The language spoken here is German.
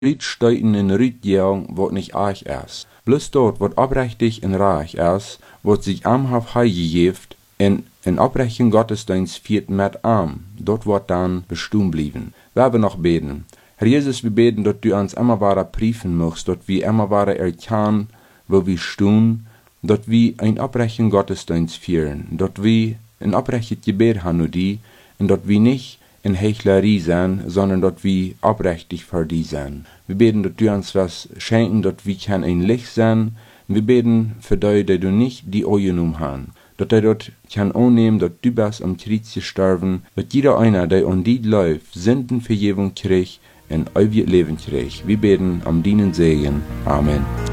Rietsteuten in Rietjäung, wat nicht arg ist. Bloß dort, wat oprechtig en reich ist, wat sich armhaft heigegeft, in oprechten Gottesdienst viert mit arm, dort wird dann bestehen blieben. Wir haben noch beten. Herr Jesus, wir beten, dass du uns immer weiter prüfen möchtest, dass wir immer weiter erkennen, wo wir stehen, dass wir ein oprechten Gottesdienst führen, dass wir ein oprechtes Gebet haben und dass wir nicht in Heuchlerie sind, sondern dass wir oprechtig für dich sind. Wir beten, dass du uns was schenken, dass wir ein Licht sein. Wir beten für dich, dass du nicht die Augen hast. Dass er dort kann annehmen, dass du bist am Kreuz gestorben, dass jeder einer, der an die läuft, Sündenvergebung kriegt und ewiges Leben kriegt. Wir beten am deinen Segen. Amen.